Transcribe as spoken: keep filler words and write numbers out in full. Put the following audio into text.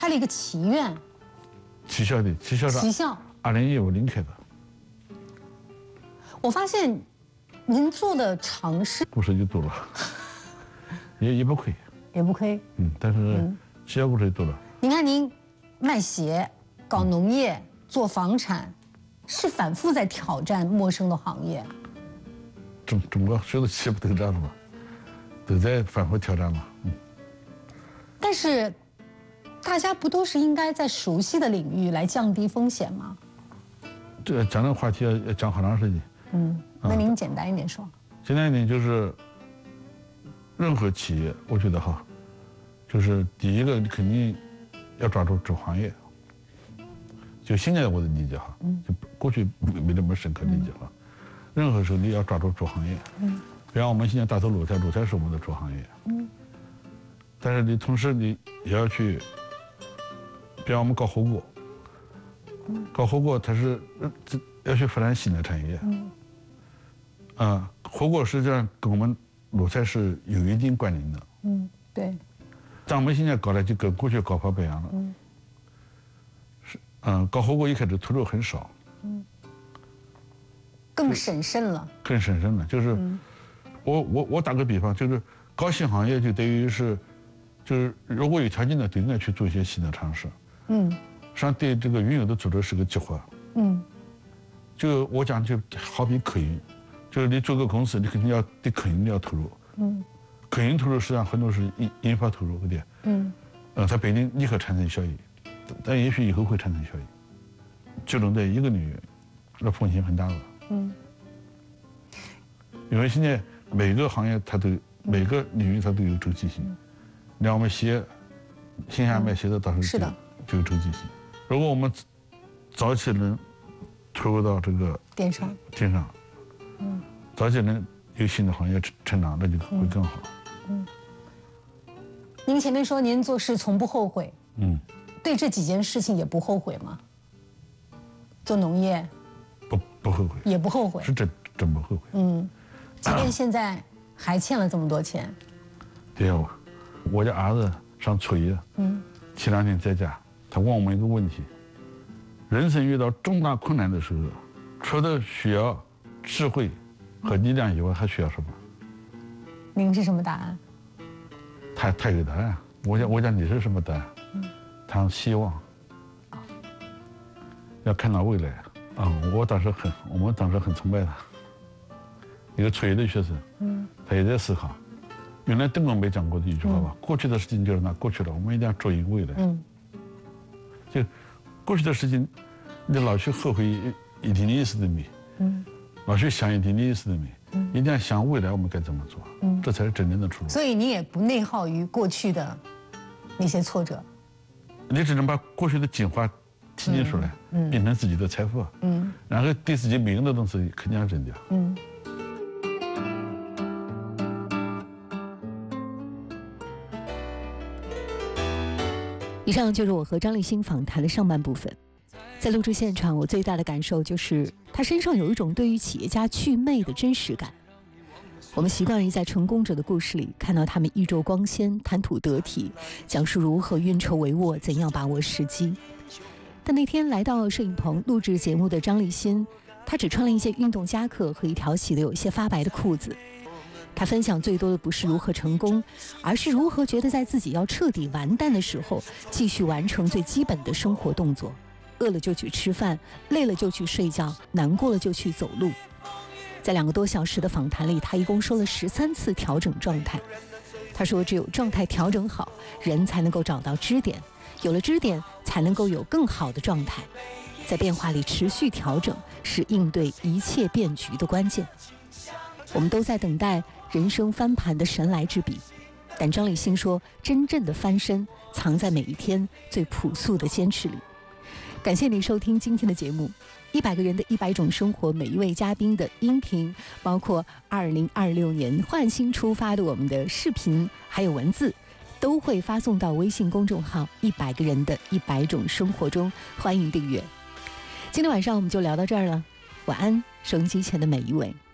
开了一个棋院。 旗校的旗校上， 旗校， 二零一五年开的。 我发现您做的尝试故事就多了，也也不亏， 也不亏。 嗯，但是旗校故事也多了。 您看您卖鞋、搞农业、做房产，是反复在挑战陌生的行业。 中中国所有的企业不都这样的吗？都在反复挑战嘛。嗯。 但是，大家不都是应该在熟悉的领域来降低风险吗？ 这个讲这个话题要要讲好长时间。 嗯，那您简单一点说。 简单一点就是，任何企业，我觉得哈，就是第一个你肯定要抓住主行业。就现在我的理解哈，就过去没这么深刻理解哈。任何时候你要抓住主行业。嗯。比方我们现在打造卤菜，卤菜是我们的主行业。嗯。但是你同时你也要去，比方我们搞火锅。搞火锅它是这要去发展新的产业。嗯。啊，火锅实际上跟我们卤菜是有一定关联的。 嗯，对。 但我们现在搞的就跟过去搞法不一样了。嗯。是，嗯，搞火锅一开始投入很少。嗯。 更审慎了。 更审慎了，就是，嗯、我我我打个比方，就是搞新行业就等于是，就是如果有条件的，就应该去做一些新的尝试。嗯。实际上对这个原有的组织是个激活。嗯。就我讲，就好比科研。就是你做个公司，你肯定要对科研要投入。嗯，科研投入实际上很多是研研发投入，对不对？嗯，呃，它不一定立刻产生效益，但也许以后会产生效益。集中在一个领域，那风险很大的。嗯，因为现在每个行业它都每个领域它都有周期性。你看我们鞋，线下卖鞋的倒是就就有周期性。如果我们早期能投入到这个电商， 电商。嗯，早些能有新的行业成长，那就会更好。嗯， 您前面说您做事从不后悔，嗯，对这几件事情也不后悔吗？做农业， 不不后悔， 也不后悔， 是真真不后悔。 嗯，即便现在还欠了这么多钱。 对呀，我我家儿子上初一，嗯，前两天在家，他问我们一个问题：人生遇到重大困难的时候，除了需要智慧和力量以外，还需要什么？ 您是什么答案？ 他他有答案。我讲我讲你是什么答案？嗯，他希望。哦。要看到未来啊、嗯！我当时很，我们当时很崇拜他。一个初一的学生，嗯，他也在思考。原来邓光梅讲过的一句话吧：过去的事情就是那过去了，我们一定要着眼未来。嗯。就过去的事情，你老去后悔一一点意思都没。嗯。老去想一点意思都没，嗯，一定要想未来我们该怎么做，嗯，这才是真正的出路。 所以你也不内耗于过去的那些挫折， 你只能把过去的精华提炼出来，嗯，变成自己的财富，嗯，然后对自己没用的东西肯定要扔掉，嗯。 以上就是我和张立新访谈的上半部分。在录制现场，我最大的感受就是他身上有一种对于企业家祛魅的真实感。我们习惯于在成功者的故事里看到他们衣着光鲜、谈吐得体，讲述如何运筹帷幄，怎样把握时机。但那天来到摄影棚录制节目的张立新，他只穿了一件运动夹克和一条洗得有些发白的裤子。他分享最多的不是如何成功，而是如何觉得在自己要彻底完蛋的时候，继续完成最基本的生活动作。饿了就去吃饭，累了就去睡觉，难过了就去走路。在两个多小时的访谈里，他一共说了十三次调整状态。他说，只有状态调整好，人才能够找到支点，有了支点，才能够有更好的状态。在变化里持续调整，是应对一切变局的关键。我们都在等待人生翻盘的神来之笔，但张立新说，真正的翻身藏在每一天最朴素的坚持里。感谢你收听今天的节目，一百个人的一百种生活，每一位嘉宾的音频，包括二零二六年焕新出发的我们的视频，还有文字，都会发送到微信公众号一百个人的一百种生活中，欢迎订阅。今天晚上我们就聊到这儿了，晚安，收音机前的每一位。